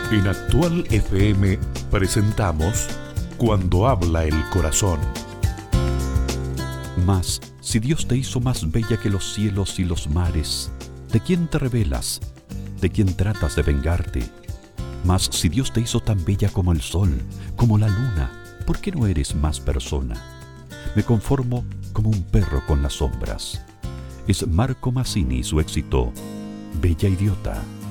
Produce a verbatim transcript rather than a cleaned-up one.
En Actual F M presentamos Cuando habla el corazón. Mas, si Dios te hizo más bella que los cielos y los mares, ¿de quién te rebelas? ¿De quién tratas de vengarte? Mas, si Dios te hizo tan bella como el sol, como la luna, ¿por qué no eres más persona? Me conformo como un perro con las sombras. Es Marco Mazzini su éxito, Bella Idiota.